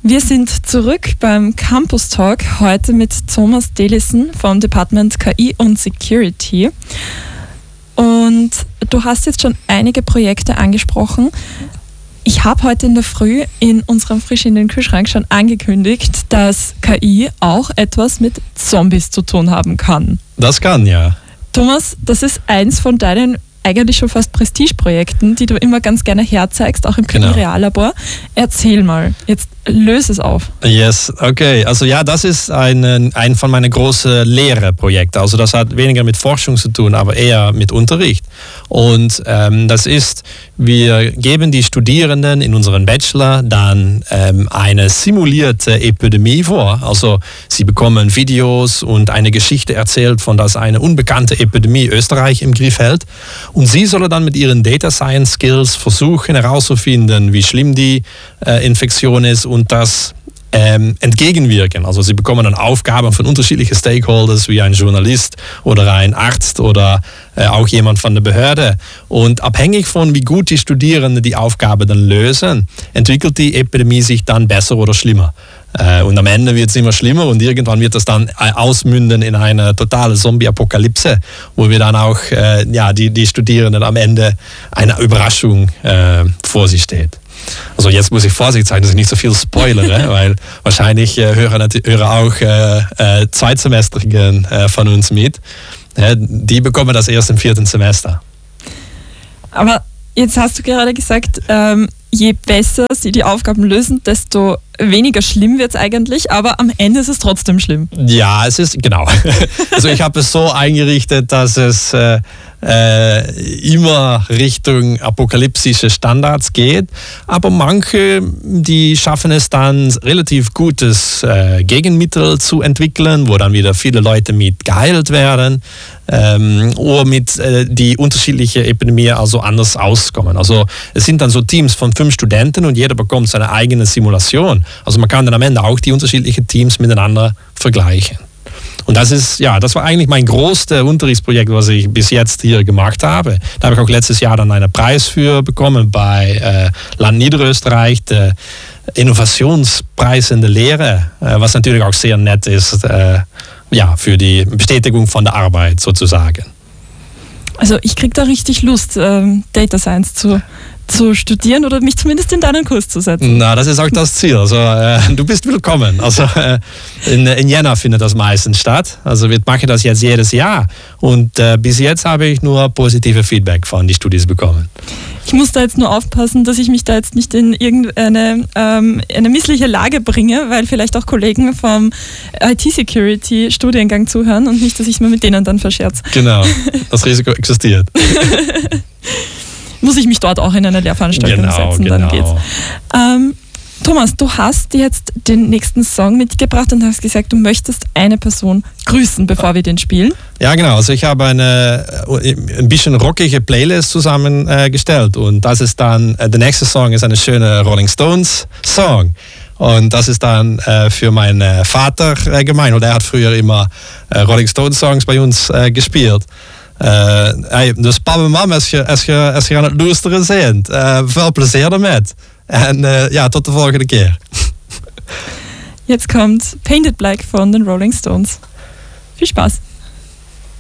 Wir sind zurück beim Campus Talk, heute mit Thomas Delissen vom Department KI und Security. Und du hast jetzt schon einige Projekte angesprochen. Ich habe heute in der Früh in unserem Frisch in den Kühlschrank schon angekündigt, dass KI auch etwas mit Zombies zu tun haben kann. Das kann, ja. Thomas, das ist eins von deinen eigentlich schon fast Prestigeprojekten, die du immer ganz gerne herzeigst, auch im KI-Reallabor. Erzähl mal, jetzt löse es auf. Yes, okay. Also ja, das ist ein von meinen großen Lehrprojekten. Also das hat weniger mit Forschung zu tun, aber eher mit Unterricht. Und das ist, wir geben die Studierenden in unserem Bachelor dann eine simulierte Epidemie vor. Also sie bekommen Videos und eine Geschichte erzählt, von dass eine unbekannte Epidemie Österreich im Griff hält. Und sie sollen dann mit ihren Data Science Skills versuchen herauszufinden, wie schlimm die Infektion ist und das entgegenwirken. Also sie bekommen dann Aufgaben von unterschiedlichen Stakeholders, wie ein Journalist oder ein Arzt oder auch jemand von der Behörde. Und abhängig von wie gut die Studierenden die Aufgabe dann lösen, entwickelt die Epidemie sich dann besser oder schlimmer. Und am Ende wird es immer schlimmer und irgendwann wird das dann ausmünden in eine totale Zombie-Apokalypse, wo wir dann auch die Studierenden am Ende eine Überraschung vor sich steht. Also jetzt muss ich vorsichtig sein, dass ich nicht so viel spoilere, weil wahrscheinlich hören auch Zweitsemestrigen von uns mit. Die bekommen das erst im 4. Semester. Aber jetzt hast du gerade gesagt, je besser sie die Aufgaben lösen, desto weniger schlimm wird es eigentlich, aber am Ende ist es trotzdem schlimm. Ja, es ist, genau. Also ich habe es so eingerichtet, dass es immer Richtung apokalyptische Standards geht, aber manche, die schaffen es dann, relativ gutes Gegenmittel zu entwickeln, wo dann wieder viele Leute mit geheilt werden oder mit die unterschiedlichen Epidemien also anders auskommen. Also es sind dann so Teams von 5 Studenten und jeder bekommt seine eigene Simulation. Also man kann dann am Ende auch die unterschiedlichen Teams miteinander vergleichen. Und das war eigentlich mein größtes Unterrichtsprojekt, was ich bis jetzt hier gemacht habe. Da habe ich auch letztes Jahr dann einen Preis für bekommen bei Land Niederösterreich, der Innovationspreis in der Lehre, was natürlich auch sehr nett ist, für die Bestätigung von der Arbeit sozusagen. Also ich kriege da richtig Lust, Data Science zu studieren oder mich zumindest in deinen Kurs zu setzen. Na, das ist auch das Ziel. Also, du bist willkommen. Also, in Jänner findet das meistens statt. Also wir machen das jetzt jedes Jahr. Und bis jetzt habe ich nur positive Feedback von den Studis bekommen. Ich muss da jetzt nur aufpassen, dass ich mich da jetzt nicht in irgendeine eine missliche Lage bringe, weil vielleicht auch Kollegen vom IT-Security-Studiengang zuhören und nicht, dass ich mir mit denen dann verscherze. Genau, das Risiko existiert. Muss ich mich dort auch in eine Lehrveranstaltung setzen, dann geht's. Thomas, du hast jetzt den nächsten Song mitgebracht und hast gesagt, du möchtest eine Person grüßen, bevor wir den spielen. Ja, genau. Also ich habe ein bisschen rockige Playlist zusammengestellt und das ist dann, der nächste Song ist eine schöne Rolling Stones Song. Und das ist dann für meinen Vater gemeint, und er hat früher immer Rolling Stones Songs bei uns gespielt. Dus papa en mama, als je aan het luisteren bent, veel plezier damit. En tot de volgende keer. Jetzt kommt Painted Black von den Rolling Stones. Viel Spaß.